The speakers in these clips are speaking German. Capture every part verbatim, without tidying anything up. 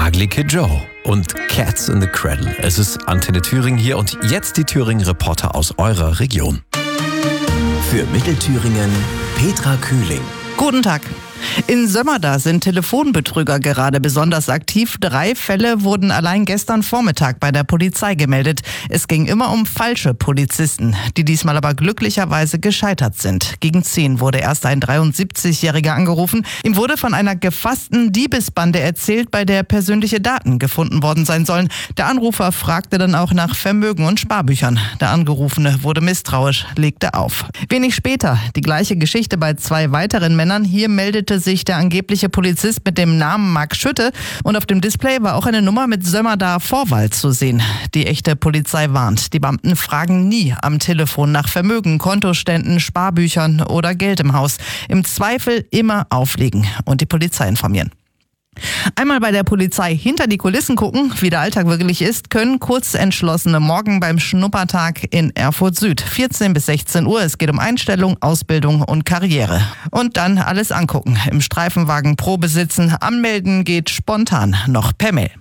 Ugly Kid Joe und Cats in the Cradle. Es ist Antenne Thüringen hier und jetzt die Thüringen-Reporter aus eurer Region. Für Mittelthüringen Petra Kühling. Guten Tag. In Sömmerda sind Telefonbetrüger gerade besonders aktiv. Drei Fälle wurden allein gestern Vormittag bei der Polizei gemeldet. Es ging immer um falsche Polizisten, die diesmal aber glücklicherweise gescheitert sind. Gegen zehn wurde erst ein dreiundsiebzigjähriger angerufen. Ihm wurde von einer gefassten Diebesbande erzählt, bei der persönliche Daten gefunden worden sein sollen. Der Anrufer fragte dann auch nach Vermögen und Sparbüchern. Der Angerufene wurde misstrauisch, legte auf. Wenig später die gleiche Geschichte bei zwei weiteren Männern. Hier meldete sich der angebliche Polizist mit dem Namen Marc Schütte und auf dem Display war auch eine Nummer mit Sömmerda Vorwahl zu sehen. Die echte Polizei warnt, die Beamten fragen nie am Telefon nach Vermögen, Kontoständen, Sparbüchern oder Geld im Haus. Im Zweifel immer auflegen und die Polizei informieren. Einmal bei der Polizei hinter die Kulissen gucken, wie der Alltag wirklich ist, können Kurzentschlossene morgen beim Schnuppertag in Erfurt Süd. vierzehn bis sechzehn Uhr. Es geht um Einstellung, Ausbildung und Karriere. Und dann alles angucken. Im Streifenwagen Probe sitzen. Anmelden geht spontan noch per Mail.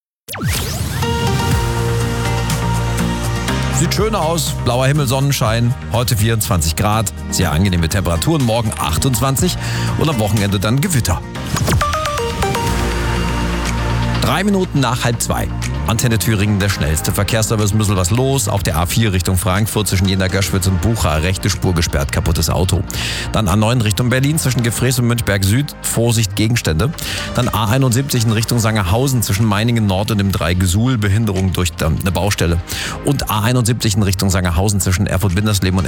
Sieht schön aus, blauer Himmel, Sonnenschein, heute vierundzwanzig Grad, sehr angenehme Temperaturen, morgen achtundzwanzig und am Wochenende dann Gewitter. Drei Minuten nach halb zwei. Antenne Thüringen, der schnellste Verkehrsservice, ein bisschen was los. Auf der A vier Richtung Frankfurt zwischen Jena, Göschwitz und Bucha. Rechte Spur gesperrt, kaputtes Auto. Dann A neun Richtung Berlin zwischen Gefrees und Münchberg Süd. Vorsicht, Gegenstände. Dann A einundsiebzig in Richtung Sangerhausen zwischen Meiningen Nord und dem Dreigesuhl. Behinderung durch eine Baustelle. Und A einundsiebzig in Richtung Sangerhausen zwischen Erfurt-Bindersleben und